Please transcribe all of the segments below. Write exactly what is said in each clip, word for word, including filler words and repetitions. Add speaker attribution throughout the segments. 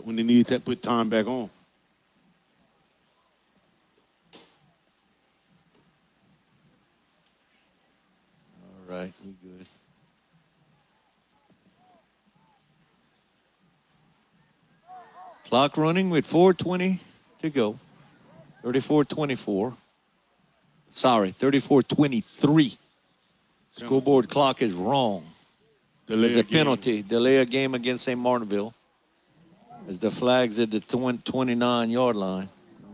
Speaker 1: when they need to put time back on.
Speaker 2: All right, we good. Clock running with four twenty to go. thirty-four twenty-four. Sorry, thirty-four twenty-three. Scoreboard clock is wrong.
Speaker 1: Delay
Speaker 2: There's a,
Speaker 1: a game.
Speaker 2: penalty. Delay a game against Saint Martinville. As the flag's at the twenty-nine-yard line.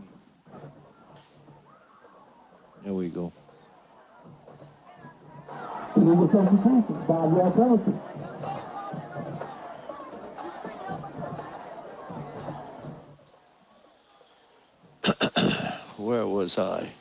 Speaker 2: There we go. Where was I?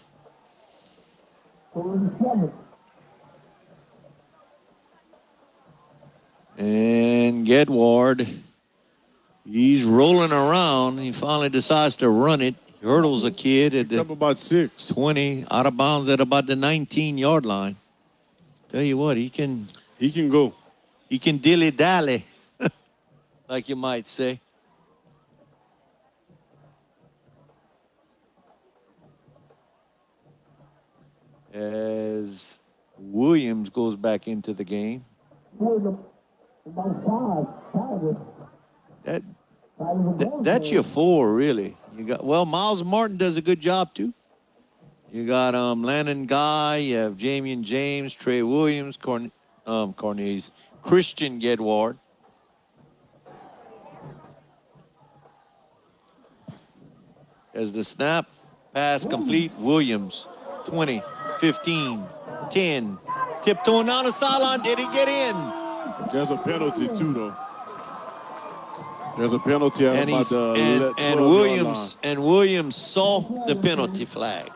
Speaker 2: And Gedward, he's rolling around. He finally decides to run it. He hurdles a kid at the
Speaker 1: Up about six.
Speaker 2: twenty, out of bounds at about the nineteen-yard line. Tell you what, he can
Speaker 1: He can go.
Speaker 2: he can dilly-dally, like you might say. As Williams goes back into the game. That, that that's your four, really. You got well, Miles Martin does a good job too. You got um Landon Guy, you have Jamian James, Trey Williams, Corn um Cornelius, Christian Gedward. As the snap, pass complete, Williams, twenty, fifteen, ten, tiptoeing down the sideline. Did he get in?
Speaker 1: There's a penalty too, though. There's a penalty at
Speaker 2: And
Speaker 1: about
Speaker 2: he's
Speaker 1: the
Speaker 2: and,
Speaker 1: le-
Speaker 2: and
Speaker 1: twelve-yard
Speaker 2: Williams and Williams saw the penalty flag.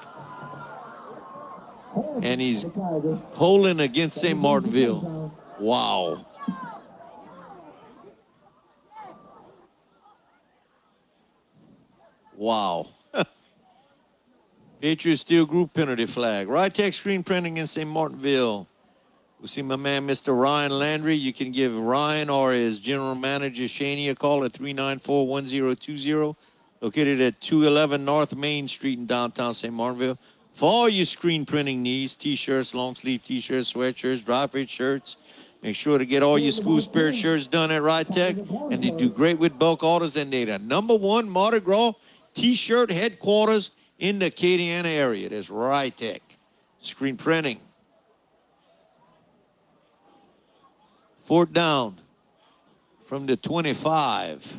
Speaker 2: And he's holding against Saint Martinville. Wow. Wow. Patriots Steel Group penalty flag. Rytech screen printing in Saint Martinville. We'll see my man, Mister Ryan Landry. You can give Ryan or his general manager, Shaney, a call at three nine four, one zero two zero. Located at two eleven North Main Street in downtown Saint Martinville. For all your screen printing needs, T-shirts, long-sleeve T-shirts, sweatshirts, dry-fit shirts. Make sure to get all your school spirit shirts done at Rytech. And they do great with bulk orders. And they're the number one Mardi Gras T-shirt headquarters in the Acadiana area. That's Rytech. Screen printing. Fourth down from the twenty-five.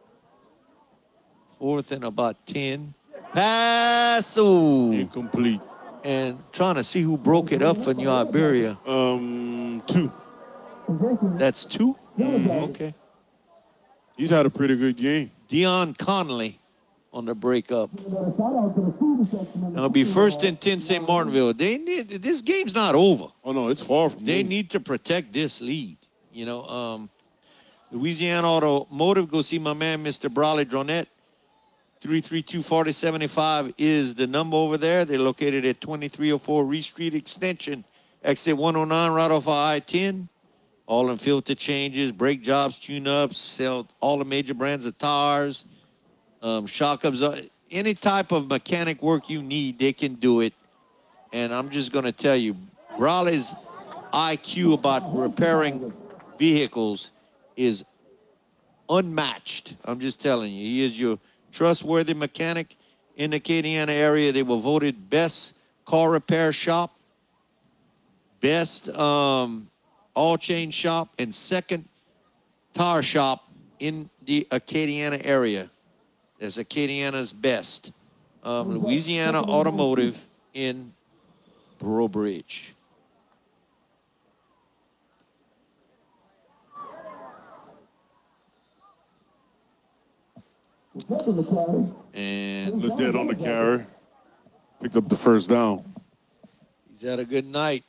Speaker 2: Fourth and about ten. Pass. Ooh.
Speaker 1: Incomplete.
Speaker 2: And trying to see who broke it up for New Iberia.
Speaker 1: Um, two.
Speaker 2: That's two?
Speaker 1: Mm-hmm.
Speaker 2: Okay.
Speaker 1: He's had a pretty good game.
Speaker 2: Dion Connolly on the breakup. It'll be first and ten Saint Martinville. They need, this game's not over.
Speaker 1: Oh, no, it's far from
Speaker 2: They
Speaker 1: over.
Speaker 2: need to protect this lead. You know, um, Louisiana Automotive, go see my man, Mister Brawley Dronette. three three two, four oh seven five is the number over there. They're located at twenty-three oh four Reese Street Extension, exit one oh nine, right off of I ten. All in filter changes, brake jobs, tune-ups, sell all the major brands of tires, um, shock ups, any type of mechanic work you need, they can do it. And I'm just going to tell you, Brawley's I Q about repairing vehicles is unmatched. I'm just telling you. He is your trustworthy mechanic in the Acadiana area. They were voted best car repair shop, best um, all-chain shop, and second tire shop in the Acadiana area. That's Acadiana's best. Um, Louisiana Automotive in Breaux Bridge. And
Speaker 1: Looked dead on the carry. Picked up the first down.
Speaker 2: he's had a good night.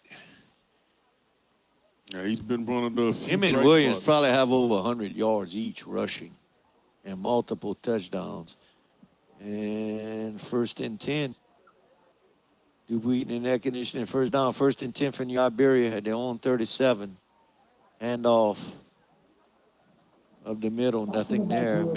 Speaker 1: Yeah, he's been one of the few
Speaker 2: Him and
Speaker 1: bright
Speaker 2: Williams
Speaker 1: spots.
Speaker 2: probably have over one hundred yards each rushing and multiple touchdowns. And first and ten. Dubuque and air conditioning first down. First and ten for New Iberia at their own thirty-seven. Handoff of the middle, nothing there.